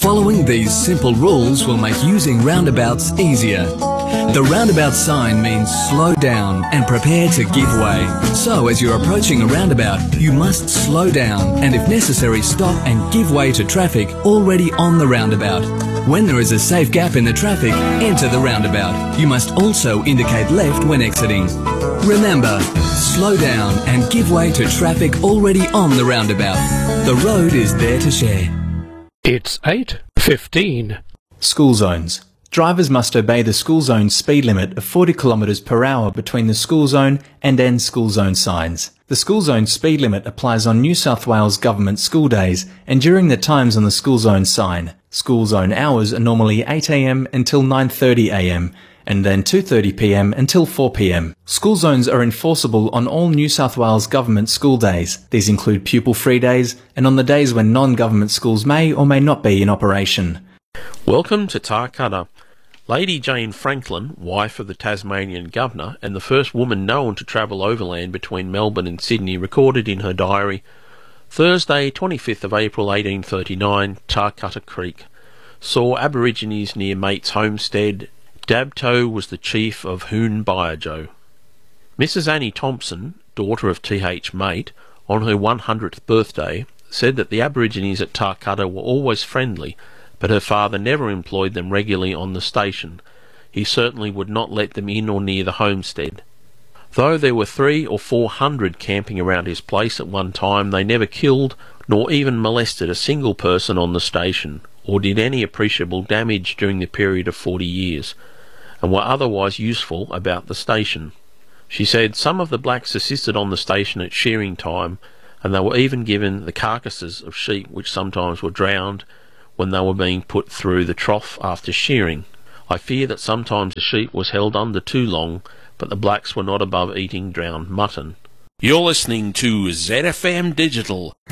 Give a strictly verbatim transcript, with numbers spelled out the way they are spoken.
Following these simple rules will make using roundabouts easier. The roundabout sign means slow down and prepare to give way. So as you're approaching a roundabout, you must slow down and if necessary stop and give way to traffic already on the roundabout. When there is a safe gap in the traffic, enter the roundabout. You must also indicate left when exiting. Remember, slow down and give way to traffic already on the roundabout. The road is there to share. It's eight fifteen. School zones. Drivers must obey the school zone speed limit of forty kilometres per hour between the school zone and end school zone signs. The school zone speed limit applies on New South Wales government school days and during the times on the school zone sign. School zone hours are normally eight a m until nine thirty a m and then two thirty p m until four p m. School zones are enforceable on all New South Wales government school days. These include pupil-free days and on the days when non-government schools may or may not be in operation. Welcome to Tarcutta. Lady Jane Franklin, wife of the Tasmanian Governor and the first woman known to travel overland between Melbourne and Sydney, recorded in her diary, Thursday, twenty-fifth of April eighteen thirty-nine, Tarcutta Creek. Saw Aborigines near Mate's homestead. Dabto was the chief of Hoon Byajo. Missus Annie Thompson, daughter of T H Mate, on her one hundredth birthday, said that the Aborigines at Tarcutta were always friendly, but her father never employed them regularly on the station. He certainly would not let them in or near the homestead. Though there were three or four hundred camping around his place at one time, they never killed nor even molested a single person on the station, or did any appreciable damage during the period of forty years, and were otherwise useful about the station. She said some of the blacks assisted on the station at shearing time, and they were even given the carcasses of sheep which sometimes were drowned when they were being put through the trough after shearing. I fear that sometimes the sheep was held under too long, but the blacks were not above eating drowned mutton. You're listening to Z F M Digital.